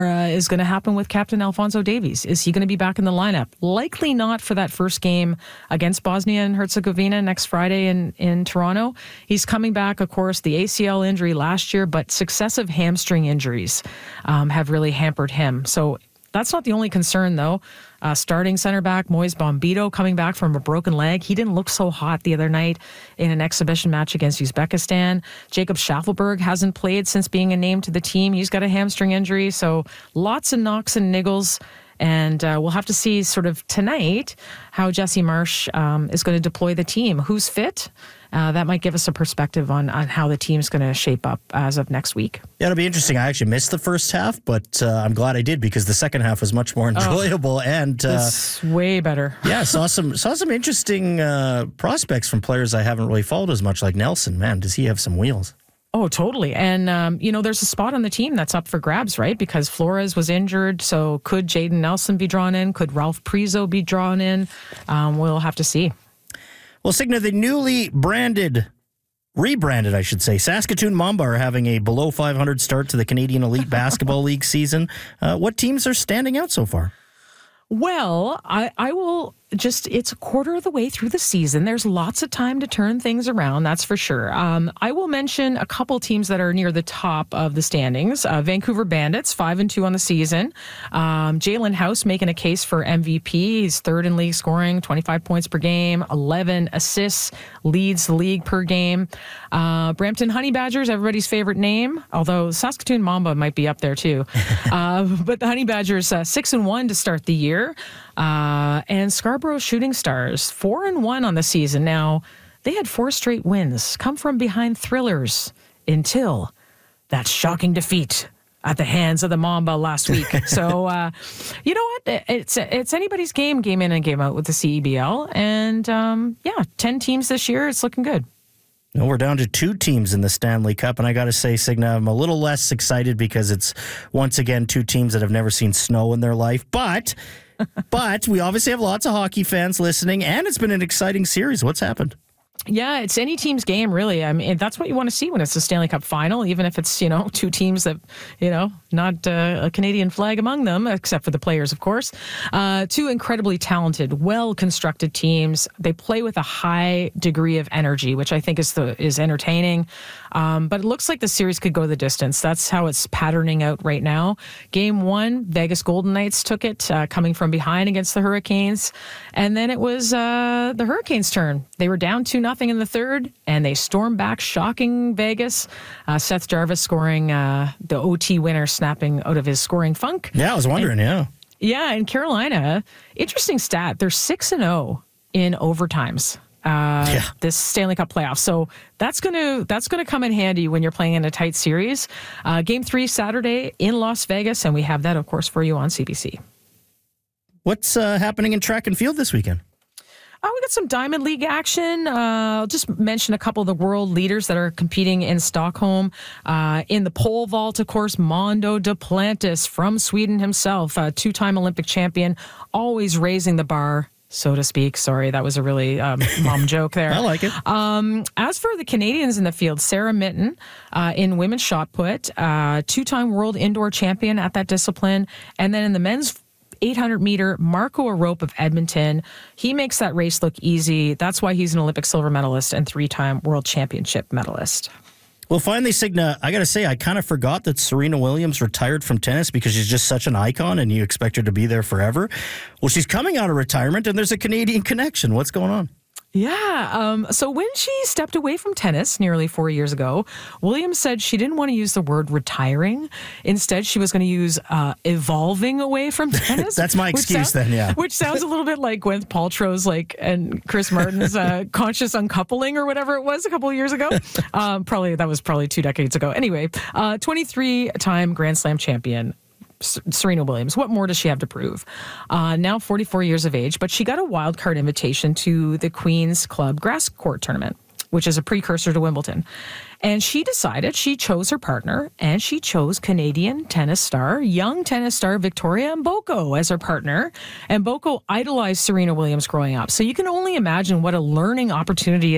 is going to happen with Captain Alphonso Davies. Is he going to be back in the lineup? Likely not for that first game against Bosnia and Herzegovina next Friday in Toronto. He's coming back, of course, the ACL injury last year, but successive hamstring injuries have really hampered him. So that's not the only concern, though. Starting center back Moise Bombito coming back from a broken leg. He didn't look so hot the other night in an exhibition match against Uzbekistan. Jacob Schaffelberg hasn't played since being named to the team. He's got a hamstring injury. So lots of knocks and niggles. And we'll have to see sort of tonight how Jesse Marsch is going to deploy the team. Who's fit? That might give us a perspective on how the team's going to shape up as of next week. Yeah, it'll be interesting. I actually missed the first half, but I'm glad I did because the second half was much more enjoyable and it's way better. Yeah, saw some interesting prospects from players I haven't really followed as much, like Nelson. Man, does he have some wheels? Oh, totally. And, there's a spot on the team that's up for grabs, right? Because Flores was injured. So could Jaden Nelson be drawn in? Could Ralph Prizo be drawn in? We'll have to see. Well, Signa, the newly rebranded, I should say, Saskatoon Mamba are having a below 500 start to the Canadian Elite Basketball League season. What teams are standing out so far? Well, I will just, it's a quarter of the way through the season. There's lots of time to turn things around, that's for sure. I will mention a couple teams that are near the top of the standings. Vancouver Bandits, 5-2 on the season. Jalen House making a case for MVP. He's third in league scoring, 25 points per game, 11 assists, leads the league per game. Brampton Honey Badgers, everybody's favorite name, although Saskatoon Mamba might be up there too. But the Honey Badgers, 6-1 to start the year. And Scarborough Shooting Stars, 4-1 on the season. Now, they had 4 straight wins, come from behind thrillers until that shocking defeat at the hands of the Mamba last week. So, you know what? It's anybody's game in and game out with the CEBL. And, 10 teams this year. It's looking good. Well, we're down to 2 teams in the Stanley Cup, and I got to say, Signa, I'm a little less excited because it's, once again, 2 teams that have never seen snow in their life. But we obviously have lots of hockey fans listening, and it's been an exciting series. What's happened? Yeah, it's any team's game, really. I mean, that's what you want to see when it's a Stanley Cup final, even if it's, 2 teams that, not a Canadian flag among them, except for the players, of course. 2 incredibly talented, well-constructed teams. They play with a high degree of energy, which I think is entertaining. But it looks like the series could go the distance. That's how it's patterning out right now. Game 1, Vegas Golden Knights took it, coming from behind against the Hurricanes. And then it was the Hurricanes' turn. They were down 2-0 in the third, and they stormed back, shocking Vegas. Seth Jarvis scoring the OT winner, snapping out of his scoring funk. Yeah, I was wondering, Yeah, and Carolina, interesting stat, they're 6-0 in overtimes. This Stanley Cup playoff. So that's gonna come in handy when you're playing in a tight series. Game 3 Saturday in Las Vegas, and we have that, of course, for you on CBC. What's happening in track and field this weekend? We got some Diamond League action. I'll just mention a couple of the world leaders that are competing in Stockholm. In the pole vault, of course, Mondo Duplantis from Sweden himself, a 2-time Olympic champion, always raising the bar, so to speak. Sorry, that was a really mom joke there. I like it. As for the Canadians in the field, Sarah Mitten in women's shot put, 2-time world indoor champion at that discipline. And then in the men's 800-meter, Marco Arop of Edmonton. He makes that race look easy. That's why he's an Olympic silver medalist and 3-time world championship medalist. Well, finally, Signa, I got to say, I kind of forgot that Serena Williams retired from tennis because she's just such an icon and you expect her to be there forever. Well, she's coming out of retirement and there's a Canadian connection. What's going on? Yeah. So when she stepped away from tennis nearly 4 years ago, Williams said she didn't want to use the word retiring. Instead, she was going to use evolving away from tennis. That's my excuse then, yeah. Which sounds a little bit like Gwyneth Paltrow's and Chris Martin's conscious uncoupling or whatever it was a couple of years ago. That was probably 2 decades ago. Anyway, 23-time Grand Slam champion. Serena Williams. What more does she have to prove? Now 44 years of age, but she got a wild card invitation to the Queen's Club Grass Court Tournament, which is a precursor to Wimbledon. And she decided she chose her partner, and she chose Canadian young tennis star Victoria Mboko as her partner. And Mboko idolized Serena Williams growing up. So you can only imagine what a learning opportunity